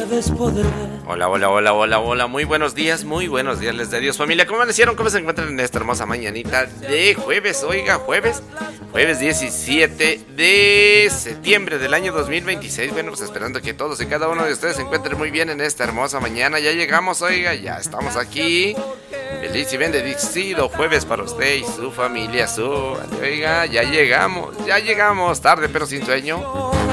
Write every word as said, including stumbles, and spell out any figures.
debes poder ver. Hola, hola, hola, hola, hola. Muy buenos días, muy buenos días, les de Dios, familia. ¿Cómo amanecieron? ¿Cómo se encuentran en esta hermosa mañanita de jueves? Oiga, jueves, jueves diecisiete de septiembre del año dos mil veintiséis. Bueno, pues esperando que todos y cada uno de ustedes se encuentren muy bien en esta hermosa mañana. Ya llegamos, oiga, ya estamos aquí. Feliz y bendecido jueves para usted y su familia, su... Oiga, ya llegamos, ya llegamos, tarde pero sin sueño.